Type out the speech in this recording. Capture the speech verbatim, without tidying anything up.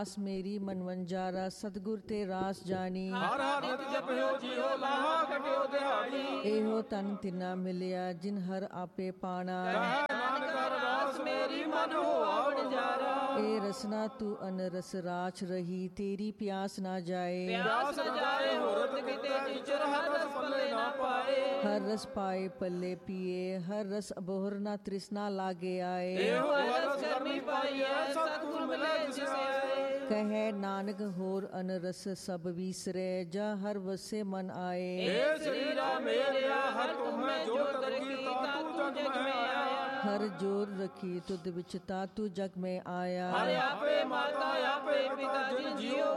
ਆਸ ਮੇਰੀ ਮਨ ਵੰਜਾਰਾ, ਸਤਿਗੁਰ ਤੇ ਰਾਸ ਜਾਣੀ। ਹਰ ਹਰ ਨਿਤ ਜਪਿਓ ਜੀਓ, ਲਾਹਾ ਕਟਿਓ ਦਿਹਾੜੀ। ਇਹੋ ਤਨ ਤਿਨਾ ਮਿਲਿਆ, ਜਿਨ ਹਰ ਆਪੇ ਪਾਣਾ। ਕਹਿ ਨਾਨਕ ਅਰਦਾਸ ਮੇਰੀ ਮਨ ਹੋਆ ਵਣਜਾਰਾ। ਏ ਰਸਨਾ ਤੂੰ ਅਨਰਸ ਰਾਚ ਰਹੀ, ਤੇਰੀ ਪਿਆਸ ਨਾ ਜਾਏ। ਪਿਆਸ ਨ ਜਾਏ ਹੋਰਤ ਕਿਤੇ, ਟੀਚਰ ਹਰ ਰਸ ਪੱਲੇ ਨਾ ਪਾਏ। ਹਰ ਰਸ ਪਾਏ ਪੱਲੇ ਪੀਏ, ਹਰ ਰਸ ਅਬੋਹਰ ਨਾ ਤ੍ਰਿਸ਼ਨਾ ਲਾਗੇ ਆਏ। ਇਹੋ ਰਸ ਕਰਮੀ ਪਾਈਐ, ਸਤਿਗੁਰ ਮਿਲੇ ਜਿਸ ਆਏ। ਕਹੈ ਨਾਨਕ ਹੋਰ ਅਨਰਸ ਸਭ ਵੀਸਰੈ, ਜਾ ਹਰ ਵਸੇ ਮਨ ਆਏ। ਏ ਸਰੀਰਾ ਮੇਰਿਆ, ਹਰ ਤੁਮੈ ਜੋ ਤਰਕੀ, ਤਾ ਤੂੰ ਜਗ ਮੈਂ ਆਇਆ। ਹਰ ਜੋਰ ਰਖੀ ਤੁਧ ਵਿੱਚ, ਤਾ ਤੂੰ ਜਗ ਮੈਂ ਆਇਆ। ਹਰ ਆਪੇ ਮਾਤਾ ਆਪੇ ਪਿਤਾ, ਜਿਨ ਜੀਓ